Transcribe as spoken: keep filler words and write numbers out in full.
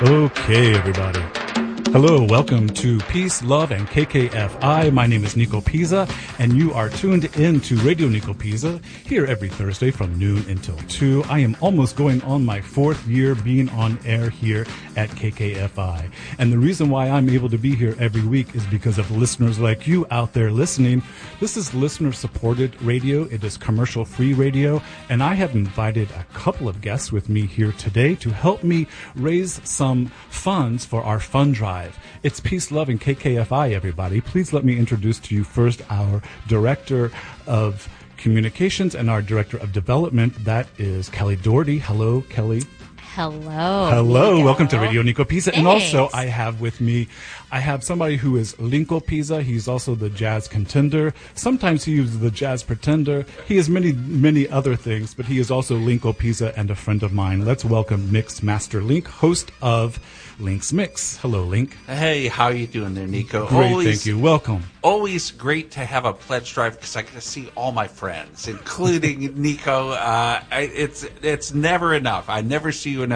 Okay, everybody. Hello, welcome to Peace, Love, and K K F I. My name is Nico Pisa, and you are tuned in to Radio Nico Pisa here every Thursday from noon until two. I am almost going on my fourth year being on air here at K K F I. And the reason why I'm able to be here every week is because of listeners like you out there listening. This is listener-supported radio. It is commercial-free radio, and I have invited a couple of guests with me here today to help me raise some funds for our fund drive. It's Peace, Love, and K K F I, everybody. Please let me introduce to you first our Director of Communications and our Director of Development. That is Kelly Doherty. Hello, Kelly. Hello. Hello. Nico. Welcome to Radio Nico Pisa. Thanks. And also I have with me, I have somebody who is Linko Pisa. He's also the jazz contender. Sometimes he is the jazz pretender. He is many, many other things, but he is also Linko Pisa and a friend of mine. Let's welcome Mix Master Link, host of Link's Mix. Hello, Link. Hey, how you doing there, Nico? Great, always, thank you. Welcome. Always great to have a pledge drive because I get to see all my friends, including Nico. Uh, I, it's it's never enough. I never see you enough.